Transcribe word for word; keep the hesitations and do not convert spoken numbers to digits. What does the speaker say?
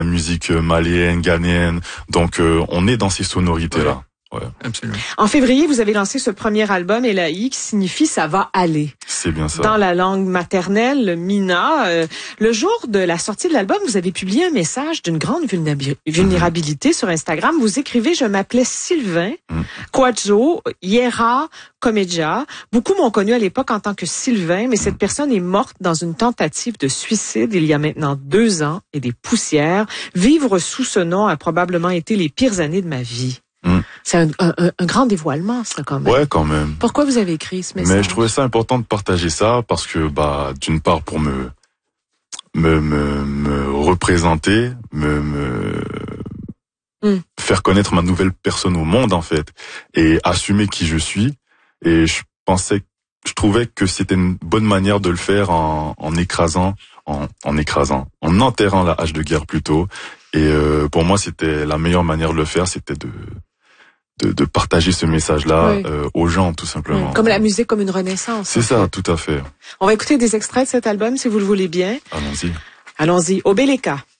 musique malienne, ghanéenne. Donc euh, on est dans ces sonorités-là. Ouais. Ouais. Absolument. En février, vous avez lancé ce premier album, Elahi, qui signifie « Ça va aller ». C'est bien ça. Dans la langue maternelle, le Mina. Euh, le jour de la sortie de l'album, vous avez publié un message d'une grande vulnérabilité mmh. sur Instagram. Vous écrivez « Je m'appelais Sylvain, mmh. Quadjo, Yera, Comédia. Beaucoup m'ont connu à l'époque en tant que Sylvain, mais mmh. cette personne est morte dans une tentative de suicide il y a maintenant deux ans et des poussières. Vivre sous ce nom a probablement été les pires années de ma vie. » Mmh. C'est un, un, un grand dévoilement, ça, quand même. Ouais, quand même. Pourquoi vous avez écrit ce message? Mais je trouvais ça important de partager ça parce que, bah, d'une part, pour me, me, me, me représenter, me, me mmh. faire connaître ma nouvelle personne au monde, en fait, et assumer qui je suis. Et je pensais, je trouvais que c'était une bonne manière de le faire en, en écrasant, en, en écrasant, en enterrant la hache de guerre plutôt. Et euh, pour moi, c'était la meilleure manière de le faire, c'était de De, de partager ce message-là oui. euh, aux gens, tout simplement. Oui. Comme la musique, comme une renaissance. C'est ça, tout à fait. On va écouter des extraits de cet album, si vous le voulez bien. Allons-y. Allons-y. Obeleka.